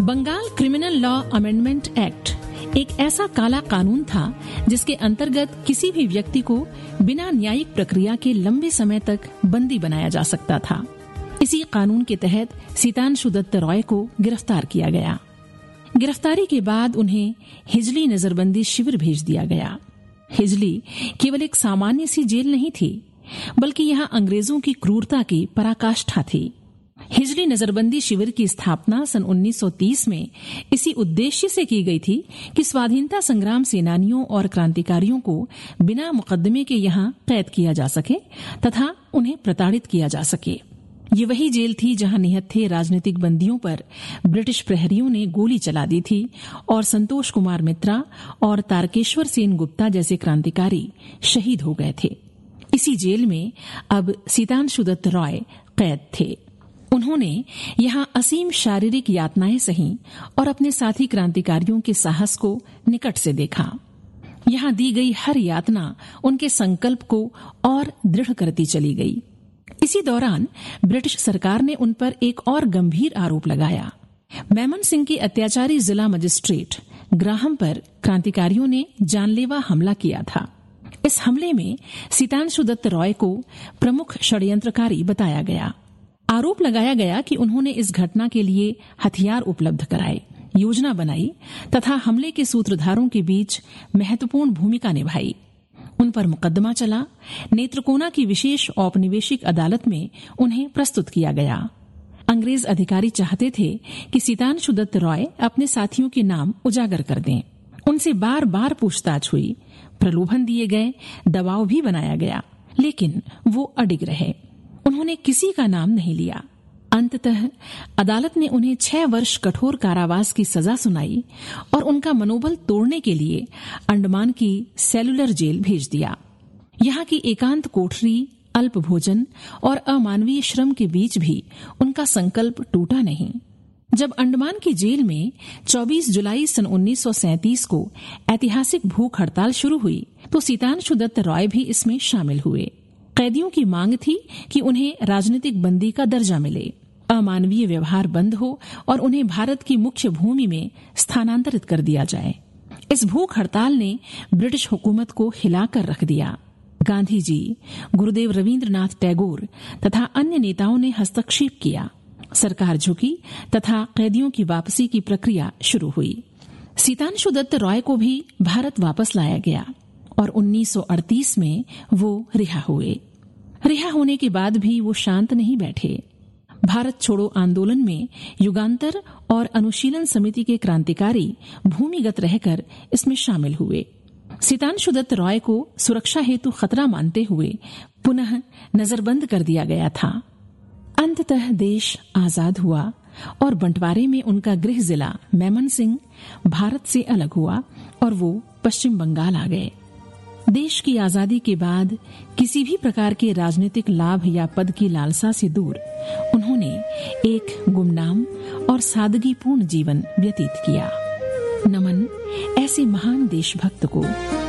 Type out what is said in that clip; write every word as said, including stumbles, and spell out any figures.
Bengal criminal law amendment act एक ऐसा काला कानून था जिसके अंतर्गत किसी भी व्यक्ति को बिना न्यायिक प्रक्रिया के लंबे समय तक बंदी बनाया जा सकता था। इसी कानून के तहत सीतांशु दत्त रॉय को गिरफ्तार किया गया। गिरफ्तारी के बाद उन्हें हिजली नजरबंदी शिविर भेज दिया गया। हिजली केवल एक सामान्य सी जेल नहीं थी, बल्कि यहाँ अंग्रेजों की क्रूरता की पराकाष्ठा थी। हिजली नजरबंदी शिविर की स्थापना सन उन्नीस सौ तीस में इसी उद्देश्य से की गई थी कि स्वाधीनता संग्राम सेनानियों और क्रांतिकारियों को बिना मुकदमे के यहाँ कैद किया जा सके तथा उन्हें प्रताड़ित किया जा सके। ये वही जेल थी जहां निहत्थे राजनीतिक बंदियों पर ब्रिटिश प्रहरियों ने गोली चला दी थी और संतोष कुमार मित्रा और तारकेश्वर सेन गुप्ता जैसे क्रांतिकारी शहीद हो गए थे। इसी जेल में अब सीतांशु दत्त रॉय कैद थे। उन्होंने यहाँ असीम शारीरिक यातनाएं सही और अपने साथी क्रांतिकारियों के साहस को निकट से देखा। यहाँ दी गई हर यातना उनके संकल्प को और दृढ़ करती चली गई। इसी दौरान ब्रिटिश सरकार ने उन पर एक और गंभीर आरोप लगाया। मेमन सिंह के अत्याचारी जिला मजिस्ट्रेट ग्राहम पर क्रांतिकारियों ने जानलेवा हमला किया था। इस हमले में सीतांशु दत्त रॉय को प्रमुख षड्यंत्रकारी बताया गया। आरोप लगाया गया कि उन्होंने इस घटना के लिए हथियार उपलब्ध कराए, योजना बनाई तथा हमले के सूत्रधारों के बीच महत्वपूर्ण भूमिका निभाई। उन पर मुकदमा चला। नेत्रकोना की विशेष औपनिवेशिक अदालत में उन्हें प्रस्तुत किया गया। अंग्रेज अधिकारी चाहते थे कि सीतांशु दत्त रॉय अपने साथियों के नाम उजागर कर दें। उनसे बार बार पूछताछ हुई, प्रलोभन दिए गए, दबाव भी बनाया गया, लेकिन वो अडिग रहे। उन्होंने किसी का नाम नहीं लिया। अंततः अदालत ने उन्हें छह वर्ष कठोर कारावास की सजा सुनाई और उनका मनोबल तोड़ने के लिए अंडमान की सेलुलर जेल भेज दिया। यहाँ की एकांत कोठरी, अल्प भोजन और अमानवीय श्रम के बीच भी उनका संकल्प टूटा नहीं। जब अंडमान की जेल में चौबीस जुलाई सन उन्नीस सौ सैंतीस को ऐतिहासिक भूख हड़ताल शुरू हुई तो सीतांशु दत्त रॉय भी इसमें शामिल हुए। कैदियों की मांग थी कि उन्हें राजनीतिक बंदी का दर्जा मिले, अमानवीय व्यवहार बंद हो और उन्हें भारत की मुख्य भूमि में स्थानांतरित कर दिया जाए। इस भूख हड़ताल ने ब्रिटिश हुकूमत को हिलाकर रख दिया। गांधी जी, गुरुदेव रविंद्रनाथ टैगोर तथा अन्य नेताओं ने हस्तक्षेप किया। सरकार झुकी तथा कैदियों की वापसी की प्रक्रिया शुरू हुई। सीतांशु दत्त रॉय को भी भारत वापस लाया गया और उन्नीस सौ अड़तीस में वो रिहा हुए। रिहा होने के बाद भी वो शांत नहीं बैठे। भारत छोड़ो आंदोलन में युगांतर और अनुशीलन समिति के क्रांतिकारी भूमिगत रहकर इसमें शामिल हुए। सीतांशु दत्त रॉय को सुरक्षा हेतु खतरा मानते हुए पुनः नजरबंद कर दिया गया था। अंततः देश आजाद हुआ और बंटवारे में उनका गृह जिला मेमन सिंह भारत से अलग हुआ और वो पश्चिम बंगाल आ गए। देश की आजादी के बाद किसी भी प्रकार के राजनीतिक लाभ या पद की लालसा से दूर उन्होंने एक गुमनाम और सादगीपूर्ण जीवन व्यतीत किया। नमन ऐसे महान देशभक्त को।